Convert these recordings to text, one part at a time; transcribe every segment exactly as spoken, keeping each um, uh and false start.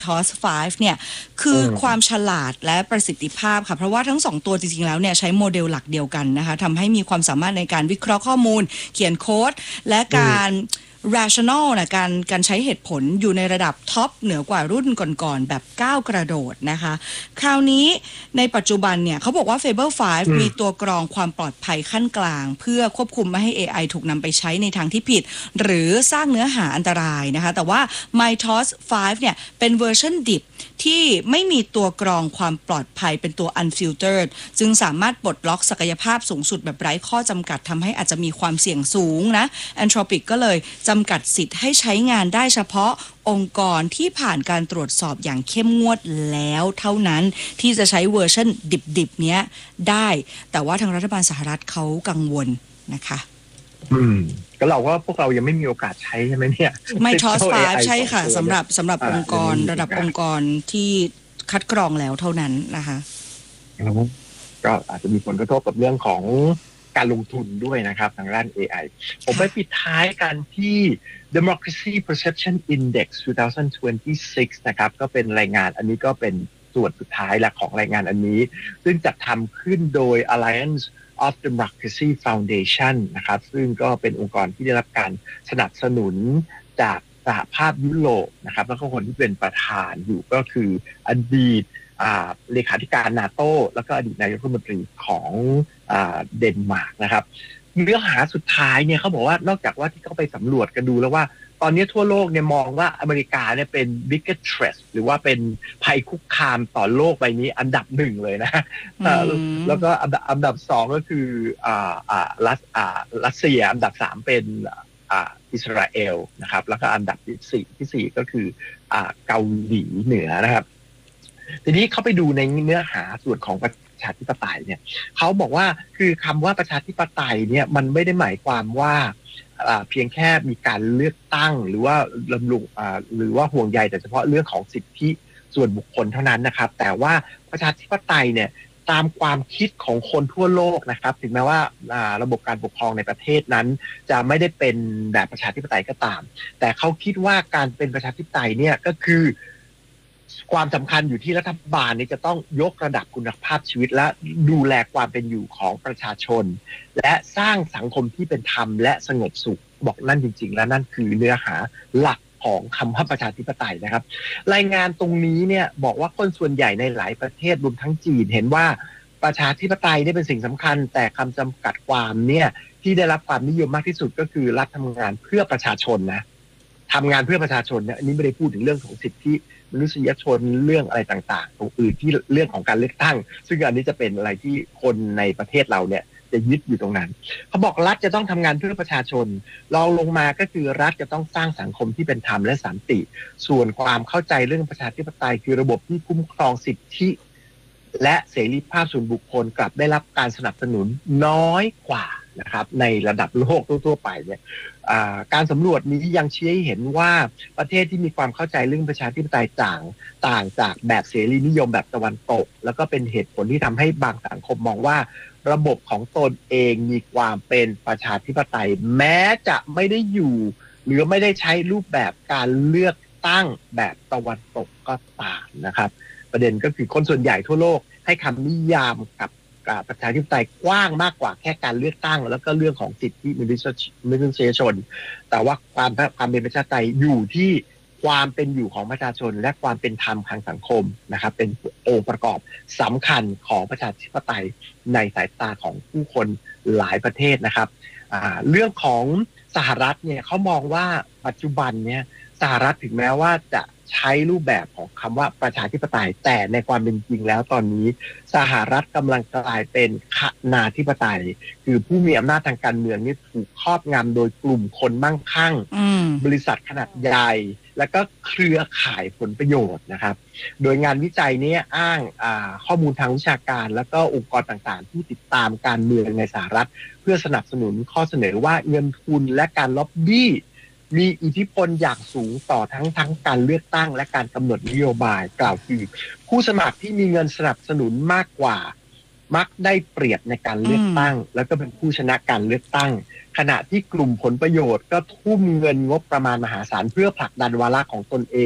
ทอส ไฟว์ เนี่ยคือความฉลาดและประสิทธิภาพค่ะเพราะว่าทั้งสองตัวจริงๆแล้วเนี่ยใช้โมเดลหลักเดียวกันนะคะทำให้มีความสามารถในการวิเคราะห์ข้อมูลเขียนโค้ดและการ rational นะการการใช้เหตุผลอยู่ในระดับท็อปเหนือกว่ารุ่นก่อนๆแบบก้าวกระโดดนะคะคราวนี้ในปัจจุบันเนี่ยเขาบอกว่า Fable ไฟว์ มีตัวกรองความปลอดภัยขั้นกลางเพื่อควบคุมไม่ให้ เอ ไอ ถูกนำไปใช้ในทางที่ผิดหรือสร้างเนื้อหาอันตรายนะคะแต่ว่า My ทอส ไฟว์ เนี่ยเป็นเวอร์ชันดิบที่ไม่มีตัวกรองความปลอดภัยเป็นตัว unfiltered จึงสามารถปลดล็อกศักยภาพสูงสุดแบบไร้ข้อจำกัดทำให้อาจจะมีความเสี่ยงสูงนะ Anthropic ก็เลยจำกัดสิทธิ์ให้ใช้งานได้เฉพาะองค์กรที่ผ่านการตรวจสอบอย่างเข้มงวดแล้วเท่านั้นที่จะใช้เวอร์ชันดิบๆเนี้ยได้แต่ว่าทางรัฐบาลสหรัฐเขากังวลนะคะอืมก็เราก็พวกเรายังไม่มีโอกาสใช้ใช่ไหมเนี่ยไม่ทอส ไฟว์ ใช่ค่ะสำหรับสำหรับองค์กรระดับองค์กรที่คัดกรองแล้วเท่านั้นนะคะก็อาจจะมีผลกระทบกับเรื่องของการลงทุนด้วยนะครับทางด้าน เอ ไอ ผมไปปิดท้ายกันที่ Democracy Perception Index สองพันยี่สิบหกนะครับก็เป็นรายงานอันนี้ก็เป็นส่วนสุดท้ายและของรายงานอันนี้ซึ่งจัดทำขึ้นโดย Alliance of Democracy Foundation นะครับซึ่งก็เป็นองค์กรที่ได้รับการสนับสนุนจากสหภาพยุโรปนะครับแล้วก็คนที่เป็นประธานอยู่ก็คืออดีตเลขาธิการนาโต้แล้วก็อดีตนายกรัฐมนตรีของเดนมาร์กนะครับเนื้อหาสุดท้ายเนี่ยเขาบอกว่านอกจากว่าที่เขาไปสำรวจกันดูแล้วว่าตอนนี้ทั่วโลกเนี่ยมองว่าอเมริกาเนี่ยเป็น biggest threat หรือว่าเป็นภัยคุกคามต่อโลกใบนี้อันดับหนึ่งเลยนะแล้วก็อันดับอันดับสองก็คืออ่าอ่ารัสอ่ารัสเซียอันดับสามเป็นอ่าอิสราเอลนะครับแล้วก็อันดับที่สี่ที่สี่ก็คืออ่าเกาหลีเหนือนะครับทีนี้เขาไปดูในเนื้อหาส่วนของประชาธิปไตยเนี่ยเขาบอกว่าคือคำว่าประชาธิปไตยเนี่ยมันไม่ได้หมายความว่าเพียงแค่มีการเลือกตั้งหรือว่าลำลุงหรือว่าห่วงใยแต่เฉพาะเรื่องของสิทธิส่วนบุคคลเท่านั้นนะครับแต่ว่าประชาธิปไตยเนี่ยตามความคิดของคนทั่วโลกนะครับถึงแม้ว่าระบบการปกครองในประเทศนั้นจะไม่ได้เป็นแบบประชาธิปไตยก็ตามแต่เขาคิดว่าการเป็นประชาธิปไตยเนี่ยก็คือความสำคัญอยู่ที่รัฐบาลนี้จะต้องยกระดับคุณภาพชีวิตและดูแลความเป็นอยู่ของประชาชนและสร้างสังคมที่เป็นธรรมและสงบสุขบอกนั่นจริงๆแล้วนั่นคือเนื้อหาหลักของคำว่าประชาธิปไตยนะครับรายงานตรงนี้เนี่ยบอกว่าคนส่วนใหญ่ในหลายประเทศรวมทั้งจีนเห็นว่าประชาธิปไตยนี่เป็นสิ่งสำคัญแต่คำจำกัดความเนี่ยที่ได้รับความนิยมมากที่สุดก็คือรัฐทำงานเพื่อประชาชนนะทำงานเพื่อประชาชนเนี่ยอันนี้ไม่ได้พูดถึงเรื่องของสิทธิมนุษยชนเรื่องอะไรต่างๆตรงอื่นที่เรื่องของการเลือกตั้งซึ่งอันนี้จะเป็นอะไรที่คนในประเทศเราเนี่ยจะยึดอยู่ตรงนั้นเขาบอกรัฐจะต้องทำงานเพื่อประชาชนรองลงมาก็คือรัฐจะต้องสร้างสังคมที่เป็นธรรมและสันติส่วนความเข้าใจเรื่องประชาธิปไตยคือระบบที่คุ้มครองสิทธิและเสรีภาพส่วนบุคคลกลับได้รับการสนับสนุนน้อยกว่านะครับในระดับโลกทั่วๆไปเนี่ยการสำรวจนี้ยังชี้ให้เห็นว่าประเทศที่มีความเข้าใจเรื่องประชาธิปไตยต่างต่างจากแบบเสรีนิยมแบบตะวันตกแล้วก็เป็นเหตุผลที่ทำให้บางสังคมมองว่าระบบของตนเองมีความเป็นประชาธิปไตยแม้จะไม่ได้อยู่หรือไม่ได้ใช้รูปแบบการเลือกตั้งแบบตะวันตกก็ตามนะครับประเด็นก็คือคนส่วนใหญ่ทั่วโลกให้คำนิยามกับประชาธิปไตยกว้างมากกว่าแค่การเลือกตั้งแล้วก็เรื่องของสิทธิมนุษยชนแต่ว่าความความเป็นประชาธิปไตยอยู่ที่ความเป็นอยู่ของประชาชนและความเป็นธรรมทางสังคมนะครับเป็นองค์ประกอบสำคัญของประชาธิปไตยในสายตาของผู้คนหลายประเทศนะครับเรื่องของสหรัฐเนี่ยเขามองว่าปัจจุบันเนี่ยสหรัฐถึงแม้ว่าจะใช้รูปแบบของคำว่าประชาธิปไตยแต่ในความเป็นจริงแล้วตอนนี้สหรัฐกำลังกลายเป็นคณาธิปไตยคือผู้มีอำนาจทางการเมืองนี่ถูกครอบงำโดยกลุ่มคนมั่งคั่งบริษัทขนาดใหญ่แล้วก็เครือข่ายผลประโยชน์นะครับโดยงานวิจัยนี้อ้างข้อมูลทางวิชาการแล้วก็องค์กรต่างๆที่ติดตามการเมืองในสหรัฐเพื่อสนับสนุนข้อเสนอว่าเงินทุนและการล็อบบี้มีอิทธิพลอย่างสูงต่อทั้งทั้งการเลือกตั้งและการกำหนดนโยบายกล่าวคือผู้สมัครที่มีเงินสนับสนุนมากกว่ามักได้เปรียบในการเลือกตั้งแล้วก็เป็นผู้ชนะการเลือกตั้งขณะที่กลุ่มผลประโยชน์ก็ทุ่มเงินงบประมาณมหาศาลเพื่อผลักดันวาระของตนเอง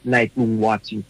ในกรุงวอชิง